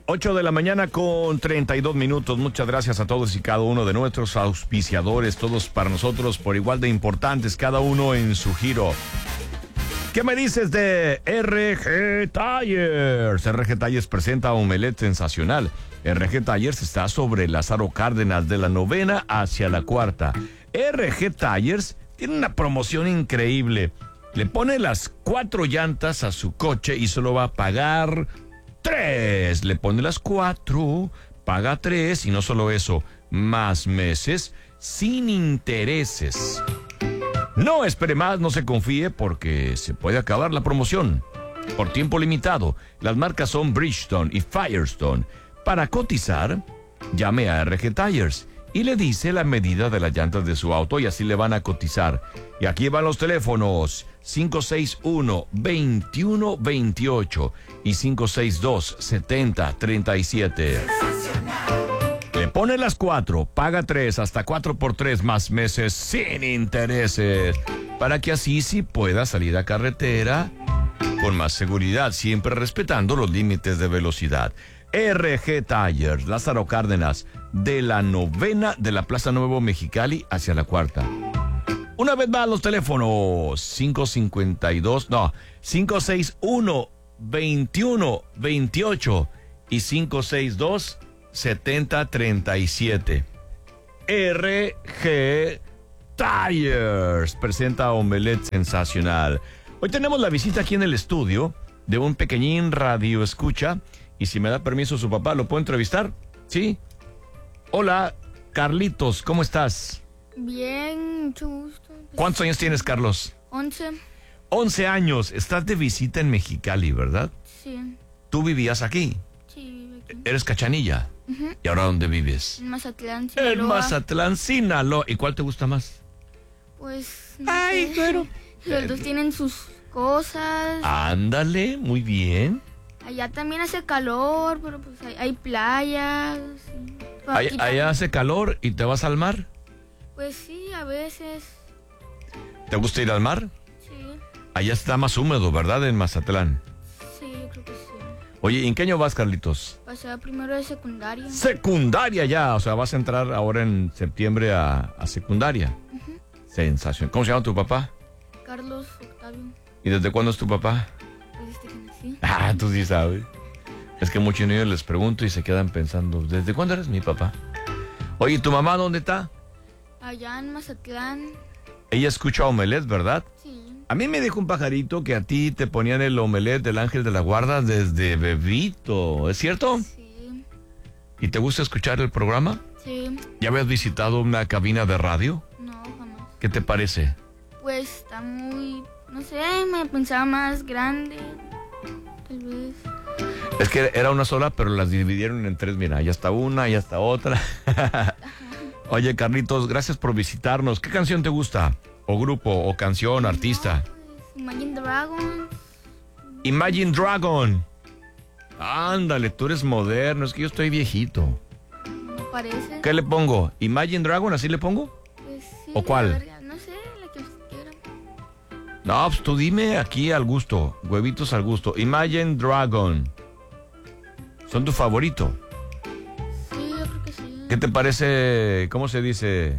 8 de la mañana con 32 minutos. Muchas gracias a todos y cada uno de nuestros auspiciadores, todos para nosotros por igual de importantes, cada uno en su giro. ¿Qué me dices de RG Tires? RG Tires presenta Omelette Sensacional. RG Tires está sobre Lázaro Cárdenas, de la 9ª hacia la 4ª. RG Tires tiene una promoción increíble. Le pone las 4 llantas a su coche y solo va a pagar 3. Le pone las 4, paga 3 y no solo eso, más meses sin intereses. No espere más, no se confíe porque se puede acabar la promoción. Por tiempo limitado, las marcas son Bridgestone y Firestone. Para cotizar, llame a RG Tires y le dice la medida de las llantas de su auto y así le van a cotizar. Y aquí van los teléfonos 561-2128 y 562-7037. Le pone las 4, paga 3, hasta 4 por 3 más meses sin intereses, para que así sí pueda salir a carretera con más seguridad, siempre respetando los límites de velocidad. RG Tires, Lázaro Cárdenas, de la 9ª de la Plaza Nuevo Mexicali hacia la 4ª. Una vez más los teléfonos 561-2128 y 562-7037. RG Tires presenta Omelette Sensacional. Hoy tenemos la visita aquí en el estudio de un pequeñín radio escucha y si me da permiso su papá, ¿lo puedo entrevistar? ¿Sí? Hola, Carlitos, ¿cómo estás? Bien, mucho gusto. ¿Cuántos años tienes, Carlos? 11. 11 años. Estás de visita en Mexicali, ¿verdad? Sí. ¿Tú vivías aquí? Sí, vivo aquí. ¿Eres Cachanilla? Uh-huh. ¿Y ahora dónde vives? En Mazatlán, Sinaloa. En Mazatlán, Sinaloa. ¿Y cuál te gusta más? Pues, no Ay, sé. bueno. Los dos tienen sus cosas. Ándale, muy bien. Allá también hace calor, pero pues hay playas. Sí. Allá hace calor y te vas al mar. Pues sí, a veces. ¿Te gusta ir al mar? Sí. Allá está más húmedo, ¿verdad? En Mazatlán. Sí, yo creo que sí. Oye, ¿en qué año vas, Carlitos? Pasé a primero de secundaria. Secundaria ya, o sea, vas a entrar ahora en septiembre a secundaria. Uh-huh. Sensación. ¿Cómo se llama tu papá? Carlos Octavio. ¿Y desde cuándo es tu papá? Pues desde que nací. Ah, tú sí sabes. Es que muchos niños les pregunto y se quedan pensando, ¿desde cuándo eres mi papá? Oye, ¿tu mamá dónde está? Allá en Mazatlán. Ella escucha Omelette, ¿verdad? Sí. A mí me dijo un pajarito que a ti te ponían el Omelette del Ángel de la Guarda desde bebito, ¿es cierto? Sí. ¿Y te gusta escuchar el programa? Sí. ¿Ya habías visitado una cabina de radio? No, jamás. ¿Qué te parece? Pues está muy, no sé, me pensaba más grande, tal vez. Es que era una sola, pero las dividieron en 3, mira, ya está una, ya está otra. Oye, Carlitos, gracias por visitarnos. ¿Qué canción te gusta? ¿O grupo, o canción, artista? No, pues, Imagine Dragons. Imagine Dragon. Ándale, tú eres moderno, es que yo estoy viejito. ¿Me parece? ¿Qué le pongo? ¿Imagine Dragon, así le pongo? Pues sí, ¿O cuál? la verga, no sé, la que usted quiera. No, pues tú dime aquí al gusto, huevitos al gusto. Imagine Dragon. ¿Son tu favorito? Sí, yo creo que sí. ¿Qué te parece, cómo se dice,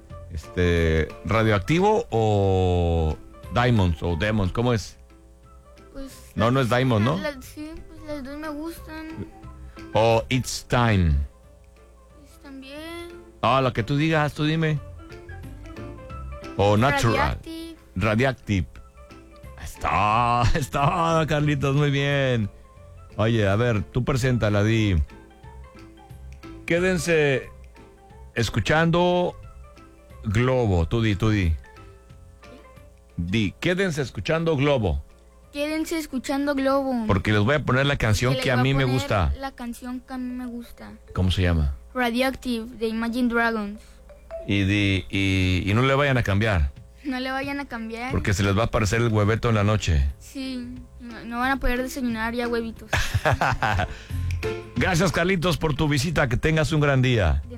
radioactivo o Diamonds o Demons? ¿Cómo es? Pues, No es Diamond, ¿no? Sí, pues las dos me gustan. O It's Time. Pues también. Ah, lo que tú digas, tú dime. O Natural. Radioactive. Está, Carlitos, muy bien. Oye, a ver, tú preséntala, di. Quédense escuchando Globo, tú di. Di, quédense escuchando Globo. Quédense escuchando Globo. Porque les voy a poner la canción les que a voy mí me poner gusta. La canción que a mí me gusta. ¿Cómo se llama? Radioactive, de Imagine Dragons. Y no le vayan a cambiar. No le vayan a cambiar. Porque se les va a aparecer el hueveto en la noche. Sí, no van a poder desayunar ya huevitos. Gracias, Carlitos, por tu visita. Que tengas un gran día. De